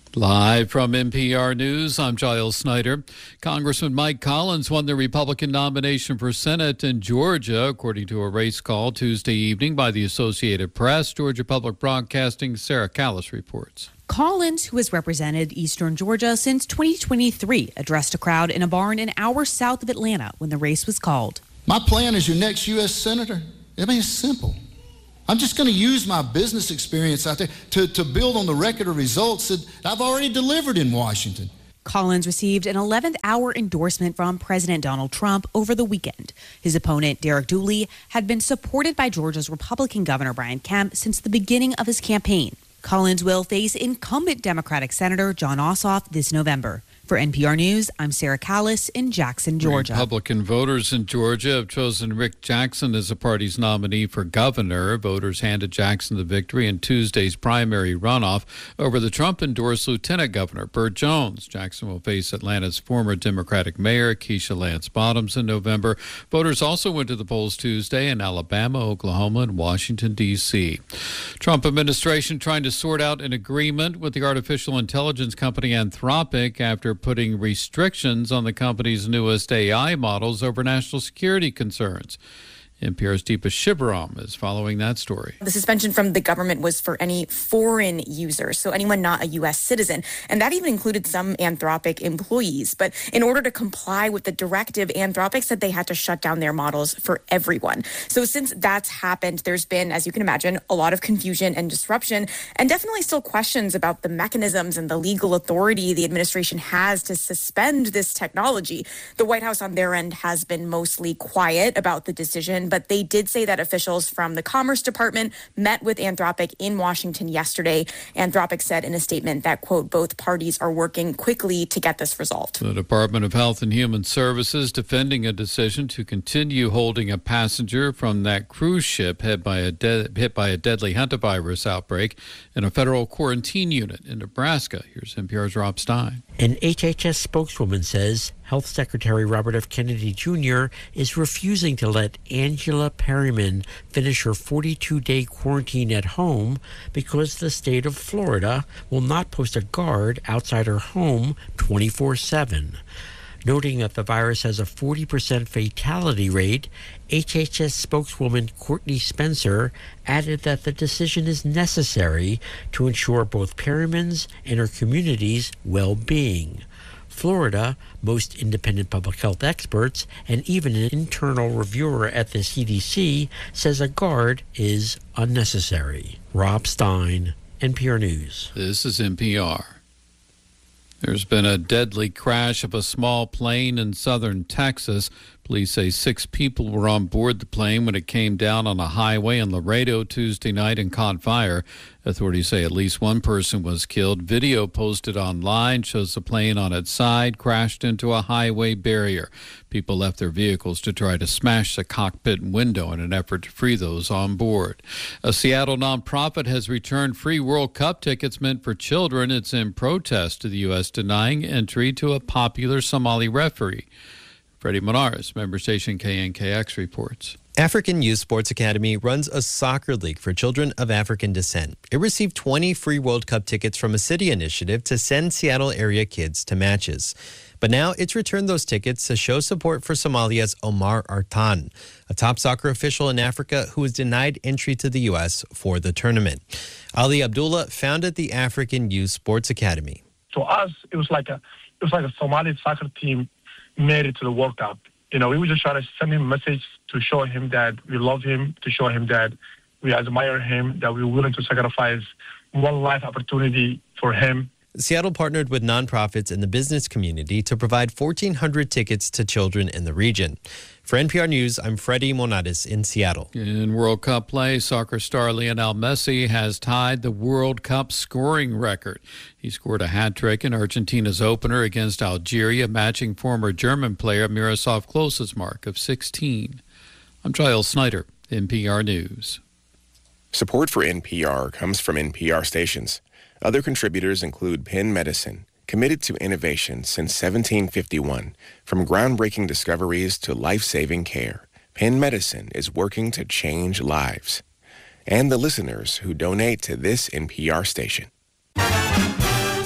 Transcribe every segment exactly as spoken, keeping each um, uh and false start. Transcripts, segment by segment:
Live from N P R News, I'm Giles Snyder. Congressman Mike Collins won the Republican nomination for Senate in Georgia, according to a race call Tuesday evening by the Associated Press. Georgia Public Broadcasting's Sarah Callis reports. Collins, who has represented Eastern Georgia since twenty twenty-three, addressed a crowd in a barn an hour south of Atlanta when the race was called. My plan as your next U S Senator, I mean, it's simple. I'm just going to use my business experience out there to, to build on the record of results that I've already delivered in Washington. Collins received an eleventh hour endorsement from President Donald Trump over the weekend. His opponent, Derek Dooley, had been supported by Georgia's Republican Governor Brian Kemp since the beginning of his campaign. Collins will face incumbent Democratic Senator Jon Ossoff this November. For N P R News, I'm Sarah Callis in Jackson, Georgia. Republican voters in Georgia have chosen Rick Jackson as the party's nominee for governor. Voters handed Jackson the victory in Tuesday's primary runoff over the Trump-endorsed Lieutenant Governor Burt Jones. Jackson will face Atlanta's former Democratic Mayor Keisha Lance Bottoms in November. Voters also went to the polls Tuesday in Alabama, Oklahoma, and Washington, D C Trump administration trying to sort out an agreement with the artificial intelligence company Anthropic after putting restrictions on the company's newest A I models over national security concerns. N P R's Deepa Shivaram is following that story. The suspension from the government was for any foreign users, so anyone not a U S citizen, and that even included some Anthropic employees. But in order to comply with the directive, Anthropic said they had to shut down their models for everyone. So since that's happened, there's been, as you can imagine, a lot of confusion and disruption, and definitely still questions about the mechanisms and the legal authority the administration has to suspend this technology. The White House on their end has been mostly quiet about the decision, but they did say that officials from the Commerce Department met with Anthropic in Washington yesterday. Anthropic said in a statement that, quote, both parties are working quickly to get this resolved. The Department of Health and Human Services defending a decision to continue holding a passenger from that cruise ship hit by a, de- hit by a deadly hantavirus outbreak in a federal quarantine unit in Nebraska. Here's N P R's Rob Stein. An H H S spokeswoman says Health Secretary Robert F. Kennedy Junior is refusing to let Angela Perryman finish her forty-two day quarantine at home because the state of Florida will not post a guard outside her home twenty-four seven. Noting that the virus has a forty percent fatality rate, H H S spokeswoman Courtney Spencer added that the decision is necessary to ensure both Perryman's and her community's well-being. Florida, most independent public health experts, and even an internal reviewer at the C D C says a guard is unnecessary. Rob Stein, N P R News. This is N P R. There's been a deadly crash of a small plane in southern Texas. Police say six people were on board the plane when it came down on a highway in Laredo Tuesday night and caught fire. Authorities say at least one person was killed. Video posted online shows the plane on its side crashed into a highway barrier. People left their vehicles to try to smash the cockpit window in an effort to free those on board. A Seattle nonprofit has returned free World Cup tickets meant for children. It's in protest to the U S denying entry to a popular Somali referee. Freddie Monares, member station K N K X, reports. African Youth Sports Academy runs a soccer league for children of African descent. It received twenty free World Cup tickets from a city initiative to send Seattle area kids to matches. But now it's returned those tickets to show support for Somalia's Omar Artan, a top soccer official in Africa who was denied entry to the U S for the tournament. Ali Abdullah founded the African Youth Sports Academy. For us, it was like a it was like a Somali soccer team made it to the World Cup. You know, we would just try to send him a message to show him that we love him, to show him that we admire him, that we're willing to sacrifice one life opportunity for him. Seattle partnered with nonprofits in the business community to provide fourteen hundred tickets to children in the region. For N P R News, I'm Freddie Monares in Seattle. In World Cup play, soccer star Lionel Messi has tied the World Cup scoring record. He scored a hat trick in Argentina's opener against Algeria, matching former German player Miroslav Klose's mark of sixteen. I'm Giles Snyder, N P R News. Support for N P R comes from N P R stations. Other contributors include Penn Medicine, committed to innovation since seventeen fifty-one. From groundbreaking discoveries to life-saving care, Penn Medicine is working to change lives. And the listeners who donate to this N P R station.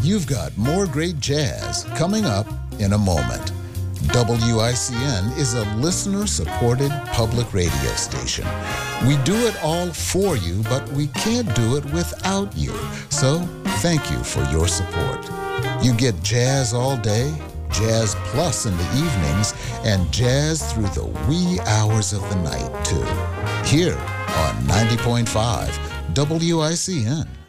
You've got more great jazz coming up in a moment. W I C N is a listener-supported public radio station. We do it all for you, but we can't do it without you. So, thank you for your support. You get jazz all day, Jazz Plus in the evenings, and jazz through the wee hours of the night, too. Here on ninety point five W I C N.